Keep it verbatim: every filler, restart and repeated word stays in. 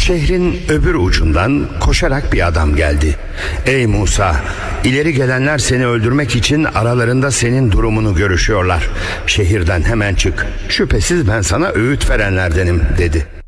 Şehrin öbür ucundan koşarak bir adam geldi. Ey Musa, ileri gelenler seni öldürmek için aralarında senin durumunu görüşüyorlar. Şehirden hemen çık. Şüphesiz ben sana öğüt verenlerdenim dedi.